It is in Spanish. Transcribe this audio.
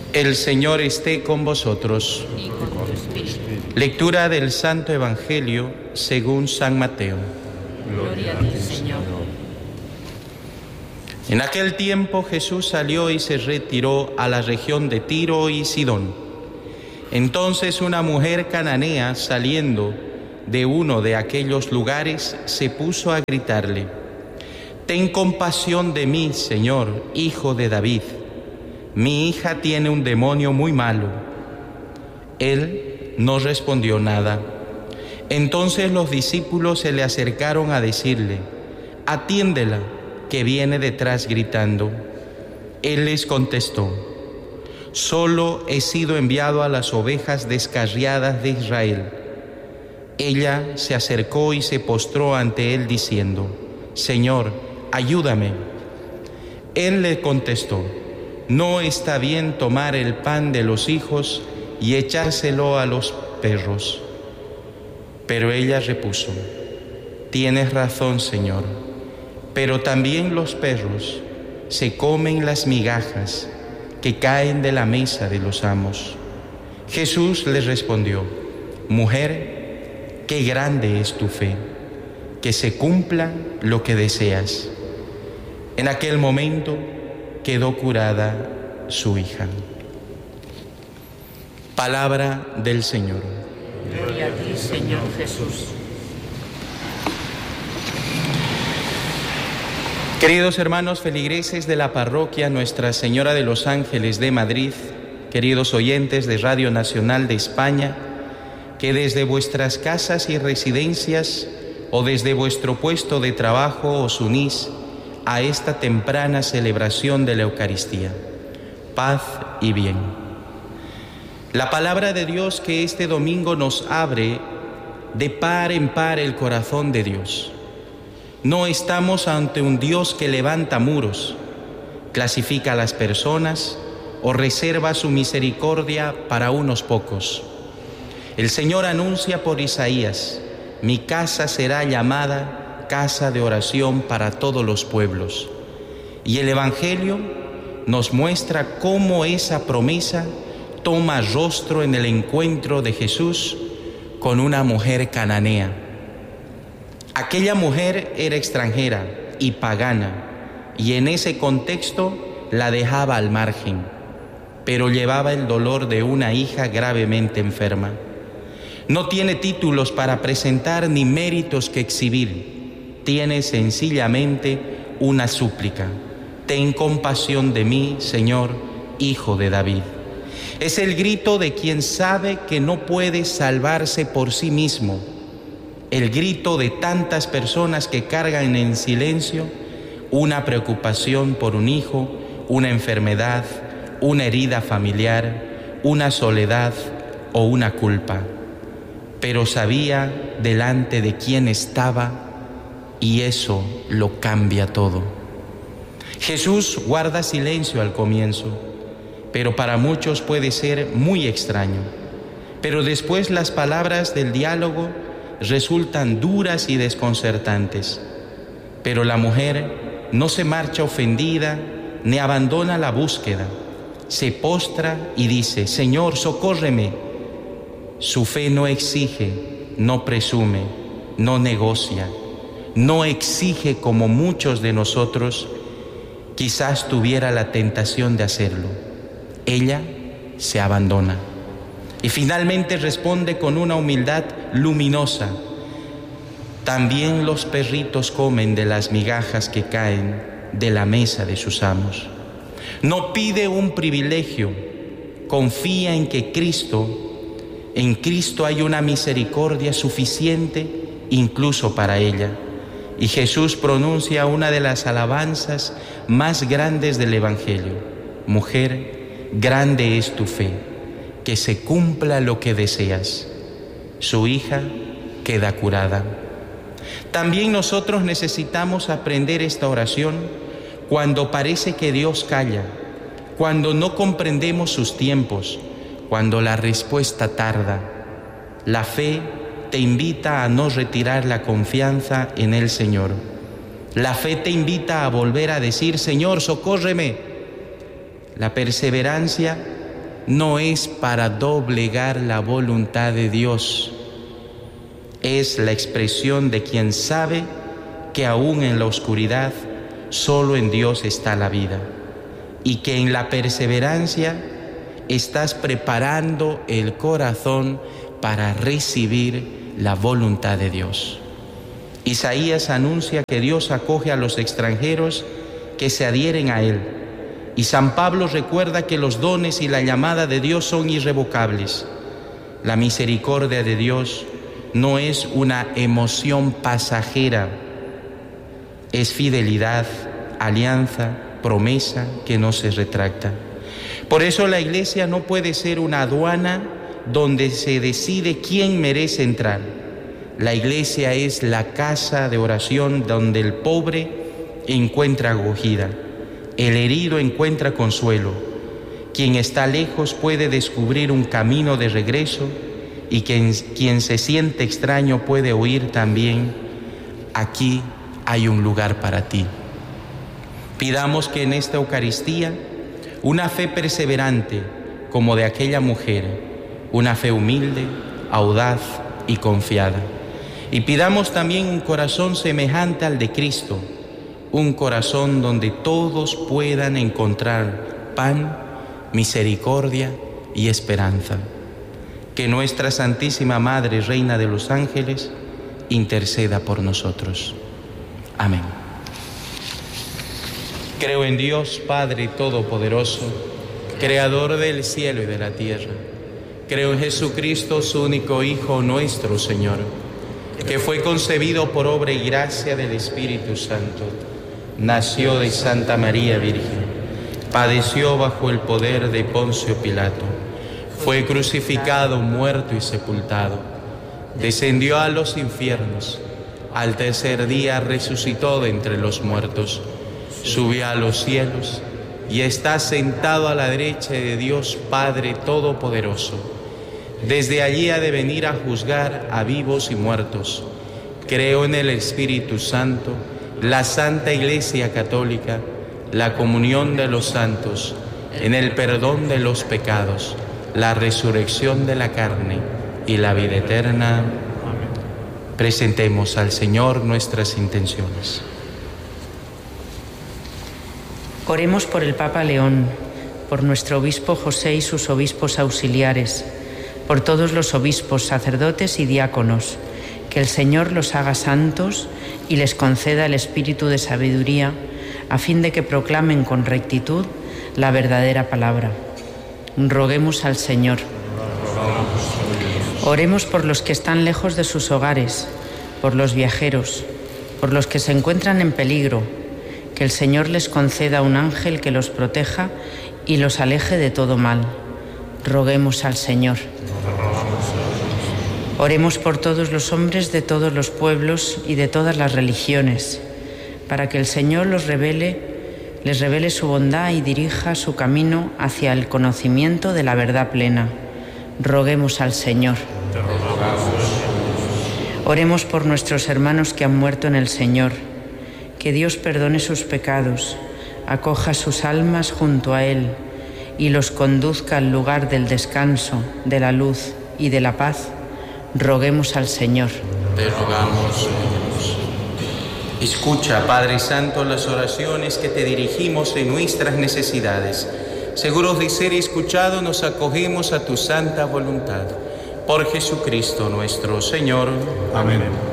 El Señor esté con vosotros. Y con tu espíritu. Lectura del Santo Evangelio según San Mateo. Gloria a ti, Señor. En aquel tiempo Jesús salió y se retiró a la región de Tiro y Sidón. Entonces una mujer cananea, saliendo de uno de aquellos lugares, se puso a gritarle: «Ten compasión de mí, Señor, hijo de David. Mi hija tiene un demonio muy malo». Él no respondió nada. Entonces los discípulos se le acercaron a decirle: «Atiéndela, que viene detrás gritando». Él les contestó: «Solo he sido enviado a las ovejas descarriadas de Israel». Ella se acercó y se postró ante él diciendo: «Señor, ayúdame». Él le contestó: «No está bien tomar el pan de los hijos y echárselo a los perros». Pero ella repuso: «Tienes razón, Señor, pero también los perros se comen las migajas que caen de la mesa de los amos». Jesús le respondió: «Mujer, qué grande es tu fe, que se cumpla lo que deseas». En aquel momento quedó curada su hija. Palabra del Señor. Gloria a ti, Señor Jesús. Queridos hermanos feligreses de la parroquia Nuestra Señora de los Ángeles de Madrid, queridos oyentes de Radio Nacional de España, que desde vuestras casas y residencias o desde vuestro puesto de trabajo os unís a esta temprana celebración de la Eucaristía. Paz y bien. La palabra de Dios que este domingo nos abre de par en par el corazón de Dios. No estamos ante un Dios que levanta muros, clasifica a las personas o reserva su misericordia para unos pocos. El Señor anuncia por Isaías: «Mi casa será llamada casa de oración para todos los pueblos». Y el Evangelio nos muestra cómo esa promesa toma rostro en el encuentro de Jesús con una mujer cananea. Aquella mujer era extranjera y pagana, y en ese contexto la dejaba al margen, pero llevaba el dolor de una hija gravemente enferma. No tiene títulos para presentar ni méritos que exhibir. Tiene sencillamente una súplica: «Ten compasión de mí, Señor, hijo de David». Es el grito de quien sabe que no puede salvarse por sí mismo. El grito de tantas personas que cargan en silencio una preocupación por un hijo, una enfermedad, una herida familiar, una soledad o una culpa. Pero sabía delante de quién estaba, y eso lo cambia todo. Jesús guarda silencio al comienzo, pero para muchos puede ser muy extraño. Pero después las palabras del diálogo resultan duras y desconcertantes. Pero la mujer no se marcha ofendida ni abandona la búsqueda. Se postra y dice: «Señor, socórreme». Su fe no exige, no presume, no negocia, no exige como muchos de nosotros quizás tuviera la tentación de hacerlo. Ella se abandona y finalmente responde con una humildad luminosa: «También los perritos comen de las migajas que caen de la mesa de sus amos». No pide un privilegio, confía en que en Cristo hay una misericordia suficiente incluso para ella. Y Jesús pronuncia una de las alabanzas más grandes del Evangelio: «Mujer, grande es tu fe, que se cumpla lo que deseas». Su hija queda curada. También nosotros necesitamos aprender esta oración cuando parece que Dios calla, cuando no comprendemos sus tiempos, cuando la respuesta tarda. La fe te invita a no retirar la confianza en el Señor. La fe te invita a volver a decir: «Señor, socórreme». La perseverancia no es para doblegar la voluntad de Dios. Es la expresión de quien sabe que aún en la oscuridad solo en Dios está la vida, y que en la perseverancia estás preparando el corazón para recibir la voluntad de Dios. Isaías anuncia que Dios acoge a los extranjeros que se adhieren a Él, y San Pablo recuerda que los dones y la llamada de Dios son irrevocables. La misericordia de Dios no es una emoción pasajera, es fidelidad, alianza, promesa que no se retracta. Por eso la Iglesia no puede ser una aduana donde se decide quién merece entrar. La Iglesia es la casa de oración donde el pobre encuentra acogida, el herido encuentra consuelo, quien está lejos puede descubrir un camino de regreso, y quien se siente extraño puede oír también: aquí hay un lugar para ti. Pidamos que en esta Eucaristía una fe perseverante como de aquella mujer, una fe humilde, audaz y confiada. Y pidamos también un corazón semejante al de Cristo, un corazón donde todos puedan encontrar pan, misericordia y esperanza. Que nuestra Santísima Madre, Reina de los Ángeles, interceda por nosotros. Amén. Creo en Dios, Padre Todopoderoso, Creador del cielo y de la tierra. Creo en Jesucristo, su único Hijo, nuestro Señor, que fue concebido por obra y gracia del Espíritu Santo. Nació de Santa María Virgen, padeció bajo el poder de Poncio Pilato, fue crucificado, muerto y sepultado, descendió a los infiernos, al tercer día resucitó de entre los muertos, subió a los cielos y está sentado a la derecha de Dios Padre Todopoderoso. Desde allí ha de venir a juzgar a vivos y muertos. Creo en el Espíritu Santo, la Santa Iglesia Católica, la comunión de los santos, en el perdón de los pecados, la resurrección de la carne y la vida eterna. Presentemos al Señor nuestras intenciones. Oremos por el Papa León, por nuestro obispo José y sus obispos auxiliares, por todos los obispos, sacerdotes y diáconos, que el Señor los haga santos y les conceda el espíritu de sabiduría, a fin de que proclamen con rectitud la verdadera palabra. Roguemos al Señor. Oremos por los que están lejos de sus hogares, por los viajeros, por los que se encuentran en peligro, que el Señor les conceda un ángel que los proteja y los aleje de todo mal. Roguemos al Señor. Oremos por todos los hombres de todos los pueblos y de todas las religiones, para que el Señor les revele su bondad y dirija su camino hacia el conocimiento de la verdad plena. Roguemos al Señor. Oremos por nuestros hermanos que han muerto en el Señor, que Dios perdone sus pecados, acoja sus almas junto a Él y los conduzca al lugar del descanso, de la luz y de la paz. Roguemos al Señor. Te rogamos, Señor. Escucha, Padre Santo, las oraciones que te dirigimos en nuestras necesidades. Seguros de ser escuchados, nos acogemos a tu santa voluntad. Por Jesucristo nuestro Señor. Amén.